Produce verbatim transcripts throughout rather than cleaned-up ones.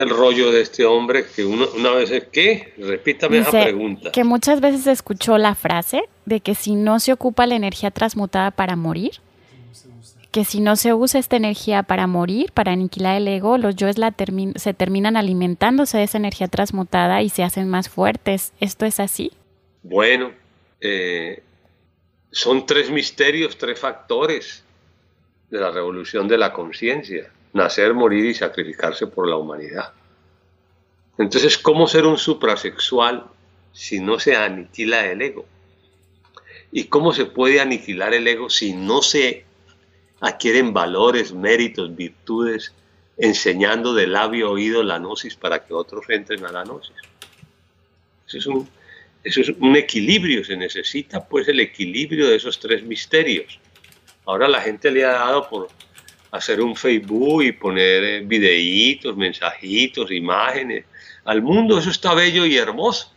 el rollo de este hombre que uno, una vez es ¿qué? Repítame esa Dice pregunta. que muchas veces escuchó la frase de que si no se ocupa la energía transmutada para morir, que si no se usa esta energía para morir, para aniquilar el ego, los yoes la termi- se terminan alimentándose de esa energía transmutada y se hacen más fuertes. ¿Esto es así? Bueno, eh, son tres misterios, tres factores de la revolución de la conciencia: nacer, morir y sacrificarse por la humanidad. Entonces, ¿cómo ser un suprasexual si no se aniquila el ego? ¿Y cómo se puede aniquilar el ego si no se adquieren valores, méritos, virtudes, enseñando de labio a oído la gnosis para que otros entren a la gnosis? Eso es un, eso es un equilibrio, se necesita pues el equilibrio de esos tres misterios. Ahora la gente le ha dado por hacer un Facebook y poner videitos, mensajitos, imágenes. Al mundo eso está bello y hermoso.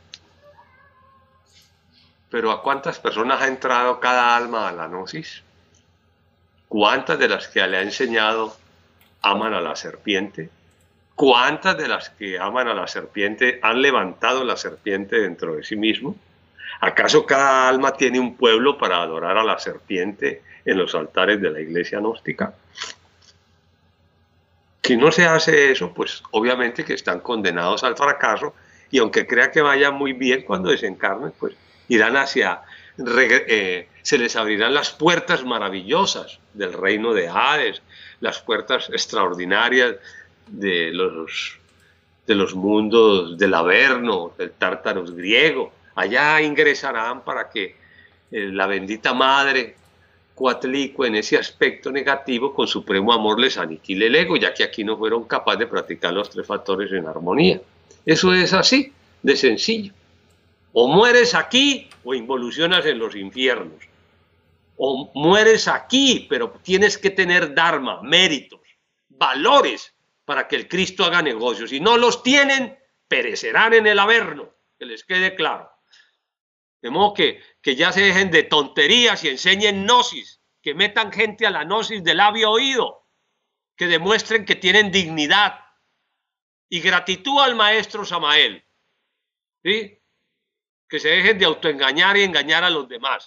Pero ¿a cuántas personas ha entrado cada alma a la gnosis? ¿Cuántas de las que le ha enseñado aman a la serpiente? ¿Cuántas de las que aman a la serpiente han levantado la serpiente dentro de sí mismo? ¿Acaso cada alma tiene un pueblo para adorar a la serpiente en los altares de la iglesia gnóstica? Si no se hace eso, pues obviamente que están condenados al fracaso, y aunque crea que vaya muy bien cuando desencarnen, pues irán hacia, eh, se les abrirán las puertas maravillosas del reino de Hades, las puertas extraordinarias de los, de los mundos del Averno, del Tártaros griego. Allá ingresarán para que eh, la bendita madre Coatlicue, en ese aspecto negativo, con supremo amor les aniquile el ego, ya que aquí no fueron capaces de practicar los tres factores en armonía. Eso es así, de sencillo. O mueres aquí o involucionas en los infiernos. O mueres aquí, pero tienes que tener dharma, méritos, valores para que el Cristo haga negocios. Si no los tienen, perecerán en el Averno, que les quede claro. De modo que, que ya se dejen de tonterías y enseñen gnosis, que metan gente a la gnosis de labio a oído, que demuestren que tienen dignidad y gratitud al maestro Samael, ¿sí? Que se dejen de autoengañar y engañar a los demás.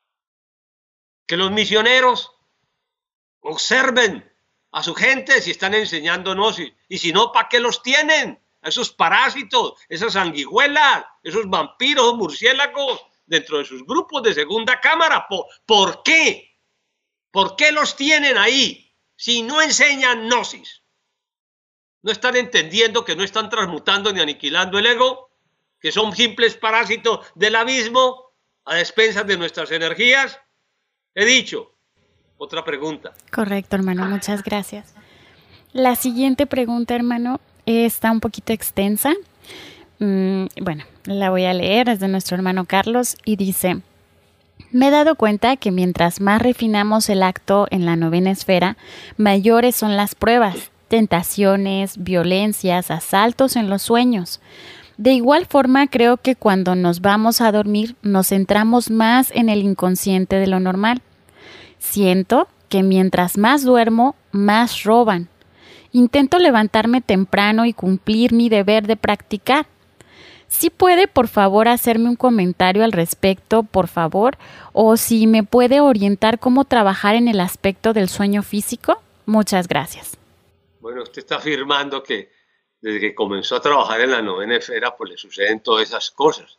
Que los misioneros observen a su gente si están enseñando gnosis, y si no, ¿para qué los tienen? A esos parásitos, esas sanguijuelas, esos vampiros, murciélagos, dentro de sus grupos de segunda cámara. ¿Por, ¿por qué? ¿Por qué los tienen ahí si no enseñan gnosis? ¿No están entendiendo que no están transmutando ni aniquilando el ego? ¿Que son simples parásitos del abismo a despensas de nuestras energías? He dicho. Otra pregunta. Correcto, hermano, muchas gracias. La siguiente pregunta, hermano, está un poquito extensa. Mm, bueno, la voy a leer, es de nuestro hermano Carlos y dice: me he dado cuenta que mientras más refinamos el acto en la novena esfera, mayores son las pruebas, tentaciones, violencias, asaltos en los sueños. De igual forma, creo que cuando nos vamos a dormir nos centramos más en el inconsciente de lo normal. Siento que mientras más duermo, más roban. Intento levantarme temprano y cumplir mi deber de practicar. ¿Sí puede, por favor, hacerme un comentario al respecto, por favor? O si me puede orientar cómo trabajar en el aspecto del sueño físico. Muchas gracias. Bueno, usted está afirmando que desde que comenzó a trabajar en la novena esfera, pues le suceden todas esas cosas.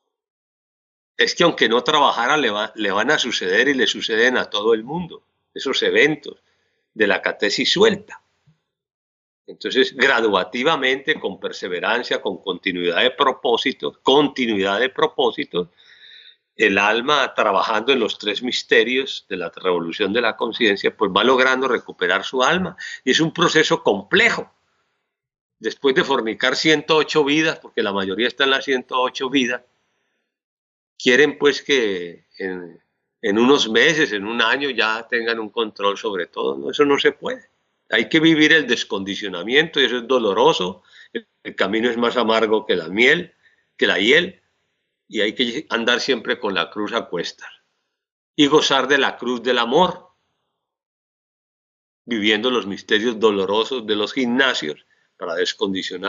Es que aunque no trabajara, le, va, le van a suceder, y le suceden a todo el mundo esos eventos de la catesis suelta. Entonces, graduativamente, con perseverancia, con continuidad de propósitos, continuidad de propósitos, el alma, trabajando en los tres misterios de la revolución de la conciencia, pues va logrando recuperar su alma. Y es un proceso complejo. Después de fornicar ciento ocho vidas, porque la mayoría está en las ciento ocho vidas, quieren pues que en, en unos meses, en un año, ya tengan un control sobre todo. ¿No? Eso no se puede. Hay que vivir el descondicionamiento, y eso es doloroso. El, el camino es más amargo que la miel, que la hiel, y hay que andar siempre con la cruz a cuestas y gozar de la cruz del amor, viviendo los misterios dolorosos de los gimnasios, para descondicionar